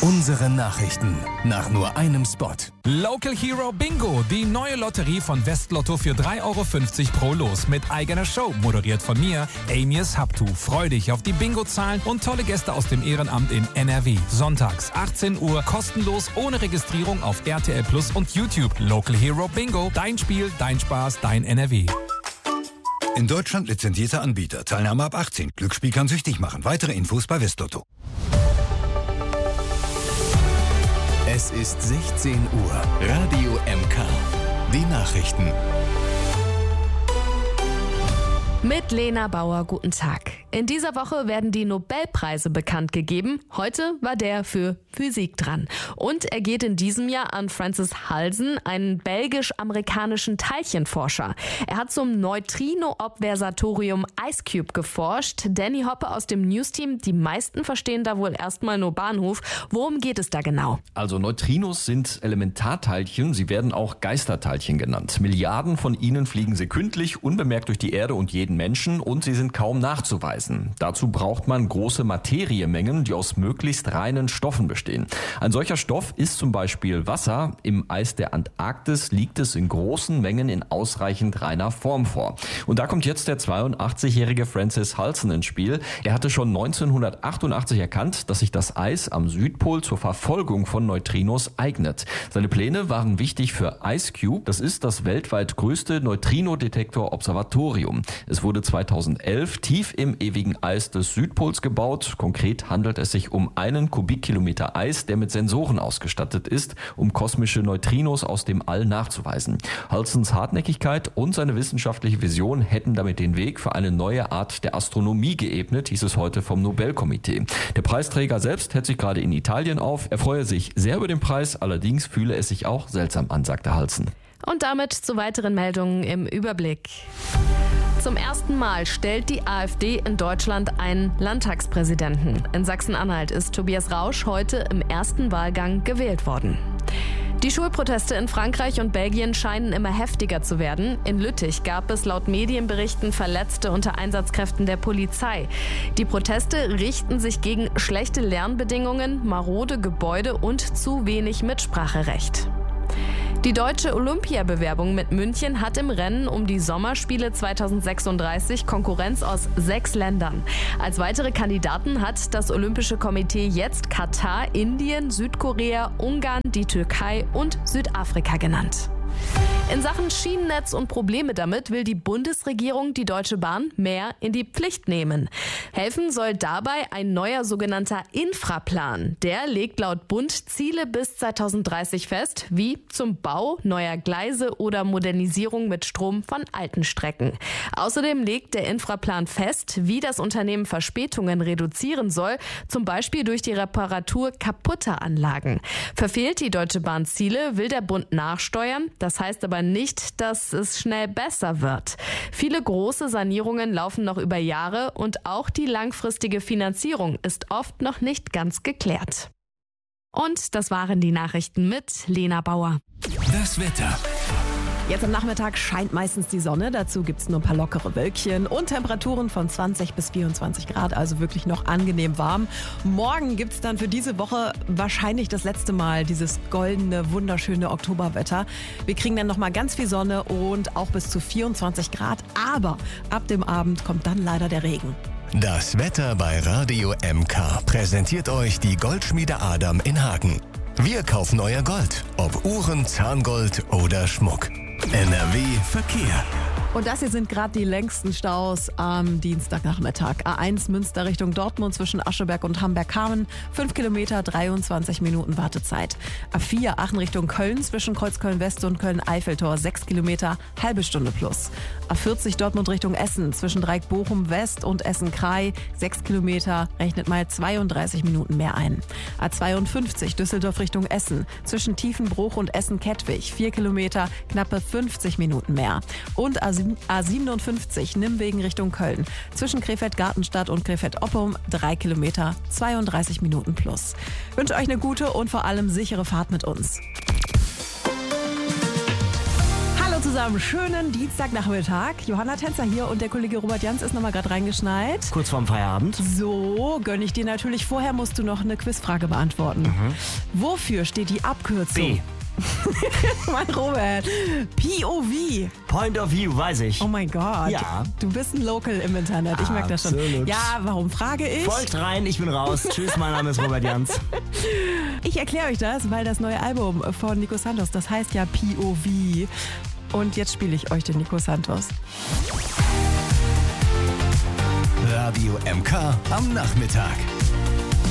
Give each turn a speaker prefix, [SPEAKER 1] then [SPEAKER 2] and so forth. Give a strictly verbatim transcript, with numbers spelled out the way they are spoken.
[SPEAKER 1] Unsere Nachrichten nach nur einem Spot.
[SPEAKER 2] Local Hero Bingo, die neue Lotterie von Westlotto für drei Euro fünfzig pro Los mit eigener Show, moderiert von mir, Amias Haptu. Freu dich auf die Bingo-Zahlen und tolle Gäste aus dem Ehrenamt in N R W. Sonntags achtzehn Uhr, kostenlos, ohne Registrierung auf R T L Plus und YouTube. Local Hero Bingo, dein Spiel, dein Spaß, dein N R W.
[SPEAKER 3] In Deutschland lizenzierter Anbieter. Teilnahme ab achtzehn. Glücksspiel kann süchtig machen. Weitere Infos bei Westlotto.
[SPEAKER 1] Es ist sechzehn Uhr. Radio M K. Die Nachrichten.
[SPEAKER 4] Mit Lena Bauer, guten Tag. In dieser Woche werden die Nobelpreise bekannt gegeben. Heute war der für Physik dran. Und er geht in diesem Jahr an Francis Halsen, einen belgisch-amerikanischen Teilchenforscher. Er hat zum Neutrino-Observatorium IceCube geforscht. Danny Hoppe aus dem News-Team, die meisten verstehen da wohl erstmal nur Bahnhof. Worum geht es da genau?
[SPEAKER 5] Also Neutrinos sind Elementarteilchen, sie werden auch Geisterteilchen genannt. Milliarden von ihnen fliegen sekündlich unbemerkt durch die Erde und jeden Menschen und sie sind kaum nachzuweisen. Dazu braucht man große Materiemengen, die aus möglichst reinen Stoffen bestehen. Ein solcher Stoff ist zum Beispiel Wasser. Im Eis der Antarktis liegt es in großen Mengen in ausreichend reiner Form vor. Und da kommt jetzt der zweiundachtzigjährige Francis Halsen ins Spiel. Er hatte schon neunzehnhundertachtundachtzig erkannt, dass sich das Eis am Südpol zur Verfolgung von Neutrinos eignet. Seine Pläne waren wichtig für IceCube. Das ist das weltweit größte Neutrino-Detektor-Observatorium. Es wurde zweitausendelf tief im ewigen Eis des Südpols gebaut. Konkret handelt es sich um einen Kubikkilometer Eis, der mit Sensoren ausgestattet ist, um kosmische Neutrinos aus dem All nachzuweisen. Halsens Hartnäckigkeit und seine wissenschaftliche Vision hätten damit den Weg für eine neue Art der Astronomie geebnet, hieß es heute vom Nobelkomitee. Der Preisträger selbst hält sich gerade in Italien auf. Er freue sich sehr über den Preis, allerdings fühle es sich auch seltsam an, sagte Halsen.
[SPEAKER 4] Und damit zu weiteren Meldungen im Überblick. Zum ersten Mal stellt die AfD in Deutschland einen Landtagspräsidenten. In Sachsen-Anhalt ist Tobias Rausch heute im ersten Wahlgang gewählt worden. Die Schulproteste in Frankreich und Belgien scheinen immer heftiger zu werden. In Lüttich gab es laut Medienberichten Verletzte unter Einsatzkräften der Polizei. Die Proteste richten sich gegen schlechte Lernbedingungen, marode Gebäude und zu wenig Mitspracherecht. Die deutsche Olympiabewerbung mit München hat im Rennen um die Sommerspiele zweitausendsechsunddreißig Konkurrenz aus sechs Ländern. Als weitere Kandidaten hat das Olympische Komitee jetzt Katar, Indien, Südkorea, Ungarn, die Türkei und Südafrika genannt. In Sachen Schienennetz und Probleme damit will die Bundesregierung die Deutsche Bahn mehr in die Pflicht nehmen. Helfen soll dabei ein neuer sogenannter Infraplan. Der legt laut Bund Ziele bis zweitausenddreißig fest, wie zum Bau neuer Gleise oder Modernisierung mit Strom von alten Strecken. Außerdem legt der Infraplan fest, wie das Unternehmen Verspätungen reduzieren soll, zum Beispiel durch die Reparatur kaputter Anlagen. Verfehlt die Deutsche Bahn Ziele, will der Bund nachsteuern. Das heißt aber nicht, dass es schnell besser wird. Viele große Sanierungen laufen noch über Jahre und auch die langfristige Finanzierung ist oft noch nicht ganz geklärt. Und das waren die Nachrichten mit Lena Bauer.
[SPEAKER 1] Das Wetter.
[SPEAKER 6] Jetzt am Nachmittag scheint meistens die Sonne, dazu gibt es nur ein paar lockere Wölkchen und Temperaturen von zwanzig bis vierundzwanzig Grad, also wirklich noch angenehm warm. Morgen gibt es dann für diese Woche wahrscheinlich das letzte Mal dieses goldene, wunderschöne Oktoberwetter. Wir kriegen dann nochmal ganz viel Sonne und auch bis zu vierundzwanzig Grad, aber ab dem Abend kommt dann leider der Regen.
[SPEAKER 1] Das Wetter bei Radio M K präsentiert euch die Goldschmiede Adam in Hagen. Wir kaufen euer Gold, ob Uhren, Zahngold oder Schmuck. N R W Verkehr.
[SPEAKER 6] Und das hier sind gerade die längsten Staus am Dienstagnachmittag. A eins Münster Richtung Dortmund zwischen Ascheberg und Hamberg-Kamen. fünf Kilometer, dreiundzwanzig Minuten Wartezeit. A vier Aachen Richtung Köln zwischen Kreuzköln-West und Köln-Eiffeltor. sechs Kilometer, halbe Stunde plus. A vierzig Dortmund Richtung Essen zwischen Dreieck-Bochum-West und Essen-Krei. sechs Kilometer, rechnet mal zweiunddreißig Minuten mehr ein. A zweiundfünfzig Düsseldorf Richtung Essen zwischen Tiefenbruch und Essen-Kettwig. vier Kilometer, knappe fünfzig Minuten mehr. Und A siebenundfünfzig Nimwegen Richtung Köln. Zwischen Krefeld-Gartenstadt und Krefeld-Oppum drei Kilometer, zweiunddreißig Minuten plus. Ich wünsche euch eine gute und vor allem sichere Fahrt mit uns. zusammen, schönen Dienstagnachmittag. Johanna Tänzer hier und der Kollege Robert Jans ist nochmal gerade reingeschneit.
[SPEAKER 7] Kurz vorm Feierabend.
[SPEAKER 6] So, gönne ich dir natürlich. Vorher musst du noch eine Quizfrage beantworten. Mhm. Wofür steht die Abkürzung?
[SPEAKER 7] B.
[SPEAKER 6] Mein Robert. P O V.
[SPEAKER 7] Point of View, weiß ich.
[SPEAKER 6] Oh mein Gott.
[SPEAKER 7] Ja.
[SPEAKER 6] Du bist ein Local im Internet, ich merke das schon.
[SPEAKER 7] Absolut.
[SPEAKER 6] Ja, warum frage ich?
[SPEAKER 7] Folgt rein, ich bin raus. Tschüss, mein Name ist Robert Jans.
[SPEAKER 6] Ich erkläre euch das, weil das neue Album von Nico Santos, das heißt ja P O V. Und jetzt spiele ich euch den Nico Santos.
[SPEAKER 1] Radio M K am Nachmittag.